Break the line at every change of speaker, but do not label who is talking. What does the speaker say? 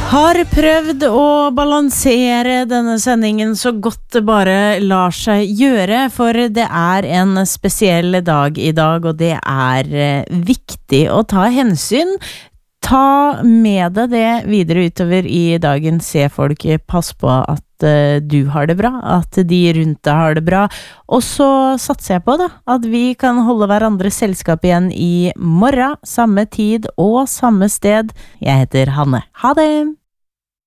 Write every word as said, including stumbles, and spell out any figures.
Har prøvd å balansere denne sendingen så godt det bare lar seg gjøre, for det er en spesiell dag i dag, og det er viktig å ta hensyn. Ta med deg det videre utover i dagen. Se folk, pass på at du har det bra, at de rundt deg har det bra. Og så satser jeg på da, at vi kan holde hverandre selskap igjen i morgen, samme tid og samme sted. Jeg heter Hanne. Ha det!